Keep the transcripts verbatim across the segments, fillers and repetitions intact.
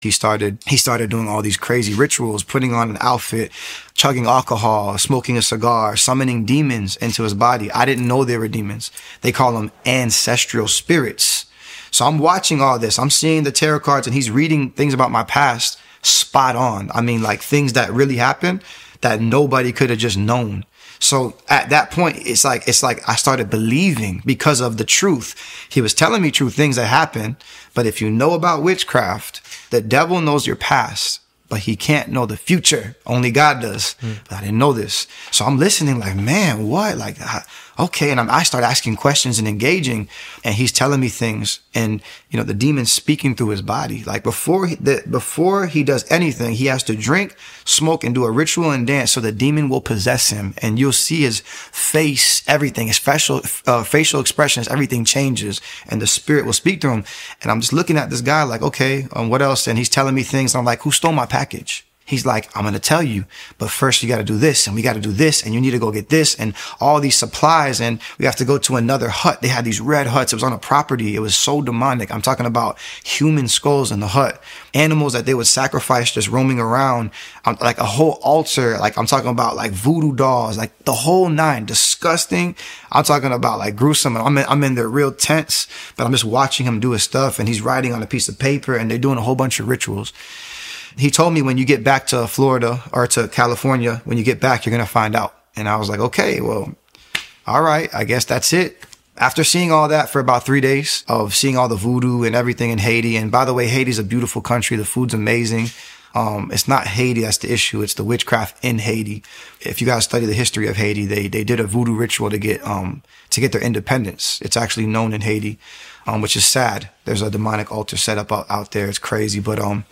He started, he started doing all these crazy rituals, putting on an outfit, chugging alcohol, smoking a cigar, summoning demons into his body. I didn't know they were demons. They call them ancestral spirits. So I'm watching all this. I'm seeing the tarot cards and he's reading things about my past spot on. I mean, like things that really happened that nobody could have just known. So at that point, it's like, it's like I started believing because of the truth. He was telling me true things that happened. But if you know about witchcraft, the devil knows your past, but he can't know the future. Only God does. Mm. But I didn't know this. So I'm listening like, man, what? Like, okay. And I'm, I start asking questions and engaging, and he's telling me things, and, you know, the demon's speaking through his body. Like before he, the, before he does anything, he has to drink, smoke, and do a ritual and dance so the demon will possess him. And you'll see his face, everything, his facial, uh, facial expressions, everything changes, and the spirit will speak through him. And I'm just looking at this guy like, okay, um, what else? And he's telling me things. And I'm like, who stole my package? He's like, I'm going to tell you, but first you got to do this, and we got to do this, and you need to go get this and all these supplies. And we have to go to another hut. They had these red huts. It was on a property. It was so demonic. I'm talking about human skulls in the hut, animals that they would sacrifice just roaming around, um, like a whole altar. Like I'm talking about like voodoo dolls, like the whole nine. Disgusting. I'm talking about like gruesome. I'm in, I'm in their real tents, but I'm just watching him do his stuff, and he's writing on a piece of paper, and they're doing a whole bunch of rituals. He told me when you get back to Florida or to California, when you get back, you're going to find out. And I was like, okay, well, all right, I guess that's it. After seeing all that for about three days of seeing all the voodoo and everything in Haiti. And by the way, Haiti's a beautiful country. The food's amazing. Um, it's not Haiti that's the issue. It's the witchcraft in Haiti. If you guys study the history of Haiti, they, they did a voodoo ritual to get, um, to get their independence. It's actually known in Haiti, um, which is sad. There's a demonic altar set up out, out there. It's crazy. But, um,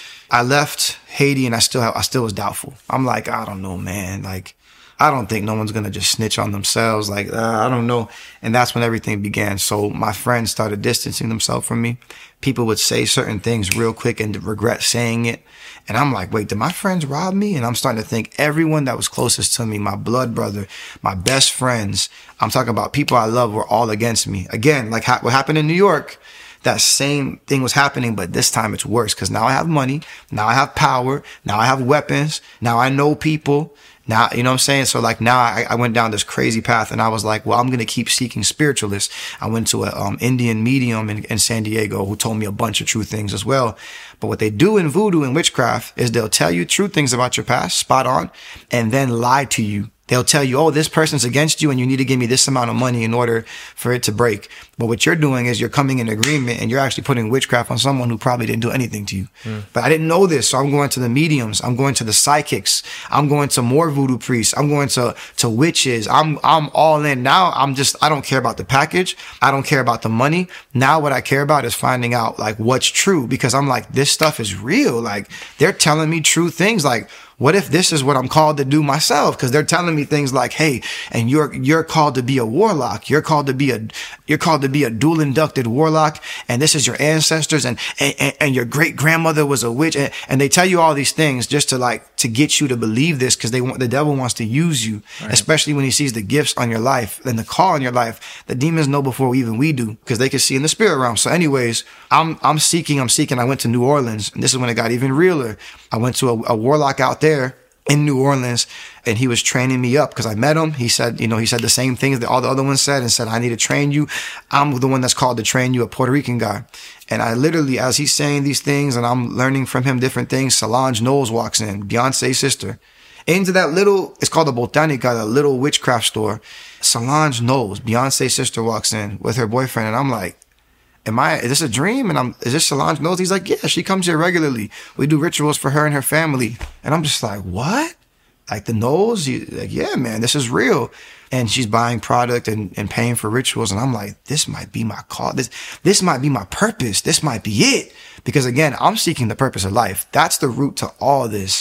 I left Haiti and I still have, I still was doubtful. I'm like, I don't know, man. Like, I don't think no one's going to just snitch on themselves. Like, uh, I don't know. And that's when everything began. So my friends started distancing themselves from me. People would say certain things real quick and regret saying it. And I'm like, wait, did my friends rob me? And I'm starting to think everyone that was closest to me, my blood brother, my best friends, I'm talking about people I love, were all against me. Again, like ha- what happened in New York. That same thing was happening, but this time it's worse because now I have money. Now I have power. Now I have weapons. Now I know people. Now, you know what I'm saying? So like now I, I went down this crazy path, and I was like, well, I'm going to keep seeking spiritualists. I went to a um, Indian medium in, in San Diego who told me a bunch of true things as well. But what they do in voodoo and witchcraft is they'll tell you true things about your past, spot on, and then lie to you. They'll tell you, oh, this person's against you and you need to give me this amount of money in order for it to break. But what you're doing is you're coming in agreement and you're actually putting witchcraft on someone who probably didn't do anything to you. Mm. But I didn't know this. So I'm going to the mediums. I'm going to the psychics. I'm going to more voodoo priests. I'm going to, to witches. I'm, I'm all in. Now I'm just, I don't care about the package. I don't care about the money. Now what I care about is finding out like what's true, because I'm like, this stuff is real. Like they're telling me true things. Like, what if this is what I'm called to do myself? Because they're telling me things like, hey, and you're you're called to be a warlock. You're called to be a you're called to be a dual inducted warlock, and this is your ancestors, and and, and your great grandmother was a witch, and, and they tell you all these things just to like to get you to believe this, because they want the devil wants to use you, right. Especially when he sees the gifts on your life and the call on your life. The demons know before even we do, because they can see in the spirit realm. So, anyways, I'm I'm seeking, I'm seeking. I went to New Orleans, and this is when it got even realer. I went to a, a warlock out there in New Orleans, and he was training me up because I met him. He said, you know, he said the same things that all the other ones said, and said, I need to train you. I'm the one that's called to train you, a Puerto Rican guy. And I literally, as he's saying these things and I'm learning from him different things, Solange Knowles walks in, Beyonce's sister, into that little, it's called the Botanica, that little witchcraft store. Solange Knowles, Beyonce's sister, walks in with her boyfriend, and I'm like, Am I, is this a dream? And I'm, is this Solange Knowles? He's like, yeah, she comes here regularly. We do rituals for her and her family. And I'm just like, what? Like the Knowles? You, like, yeah, man, this is real. And she's buying product and, and paying for rituals. And I'm like, this might be my call. This, this might be my purpose. This might be it. Because again, I'm seeking the purpose of life. That's the root to all this.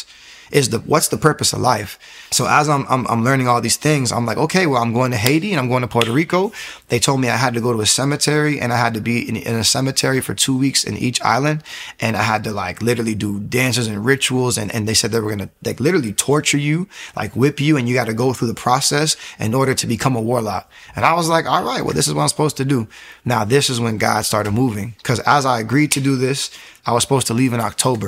is the, what's the purpose of life? So as I'm, I'm, I'm learning all these things, I'm like, okay, well, I'm going to Haiti and I'm going to Puerto Rico. They told me I had to go to a cemetery and I had to be in, in a cemetery for two weeks in each island. And I had to like literally do dances and rituals. And, and they said they were going to like literally torture you, like whip you. And you got to go through the process in order to become a warlock. And I was like, all right, well, this is what I'm supposed to do. Now, this is when God started moving, because as I agreed to do this, I was supposed to leave in October.